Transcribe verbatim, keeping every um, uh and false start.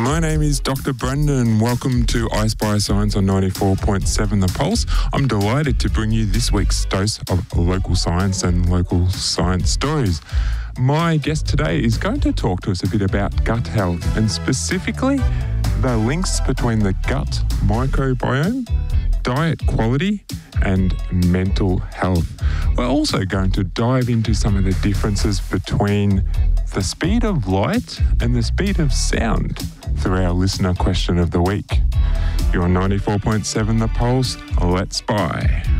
My name is Doctor Brendan. Welcome to I Spy Science on ninety-four point seven The Pulse. I'm delighted to bring you this week's dose of local science and local science stories. My guest today is going to talk to us a bit about gut health and specifically the links between the gut microbiome, diet quality and mental health. We're also going to dive into some of the differences between the speed of light and the speed of sound through our listener question of the week. You're on ninety-four point seven The Pulse. Let's spy.